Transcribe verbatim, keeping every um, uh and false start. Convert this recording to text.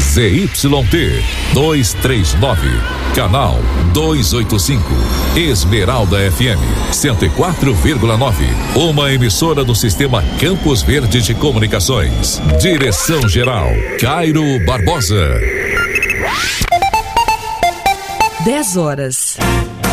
Z Y T duzentos e trinta e nove, canal duzentos e oitenta e cinco, Esmeralda F M cento e quatro vírgula nove, uma emissora do sistema Campos Verde de Comunicações. Direção geral Cairo Barbosa. dez horas